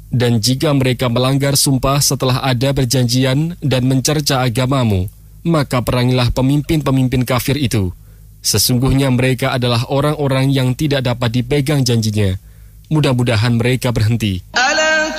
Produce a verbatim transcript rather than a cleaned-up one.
Dan jika mereka melanggar sumpah setelah ada perjanjian dan mencerca agamamu, maka perangilah pemimpin-pemimpin kafir itu. Sesungguhnya mereka adalah orang-orang yang tidak dapat dipegang janjinya. Mudah-mudahan mereka berhenti.